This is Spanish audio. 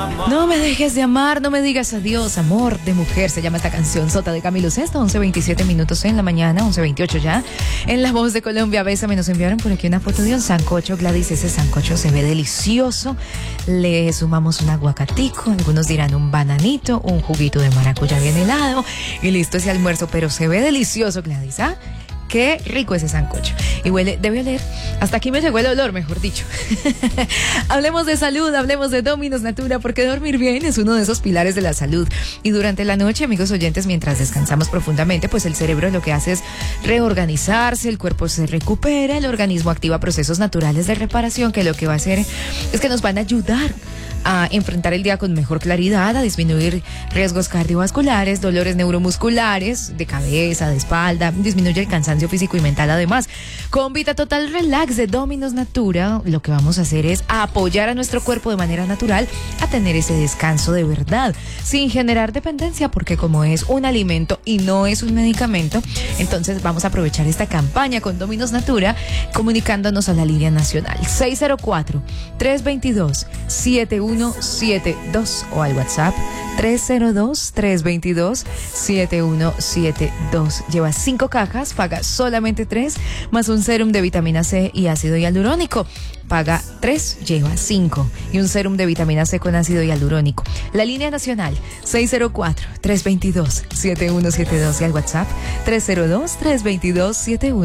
No me dejes de amar, no me digas adiós, amor de mujer, se llama esta canción, Sota de Camilo Sesto, 11:27 minutos en la mañana, 11:28 ya. En La Voz de Colombia, Bésame, nos enviaron por aquí una foto de un sancocho. Gladys, ese sancocho se ve delicioso. Le sumamos un aguacatico, algunos dirán un bananito, un juguito de maracuyá bien helado y listo ese almuerzo, pero se ve delicioso, Gladys, ¿ah? Qué rico ese sancocho. Y huele, debe oler. Hasta aquí me llegó el olor, mejor dicho. Hablemos de salud, hablemos de Dominos Natura, porque dormir bien es uno de esos pilares de la salud. Y durante la noche, amigos oyentes, mientras descansamos profundamente, pues el cerebro lo que hace es reorganizarse, el cuerpo se recupera, el organismo activa procesos naturales de reparación que lo que va a hacer es que nos van a ayudar a enfrentar el día con mejor claridad, a disminuir riesgos cardiovasculares, dolores neuromusculares, de cabeza, de espalda, disminuye el cansancio físico y mental. Además, con Vita Total Relax de Dominos Natura, lo que vamos a hacer es apoyar a nuestro cuerpo de manera natural a tener ese descanso de verdad, sin generar dependencia, porque como es un alimento y no es un medicamento, entonces vamos a aprovechar esta campaña con Dominos Natura, comunicándonos a la línea nacional 604-322-7172 o al WhatsApp 302-322-7172. Lleva 5 cajas, paga solamente 3, más un sérum de vitamina C y ácido hialurónico. Paga 3, lleva 5 y un sérum de vitamina C con ácido hialurónico. La línea nacional 604-322-7172 y al WhatsApp 302-322-7172.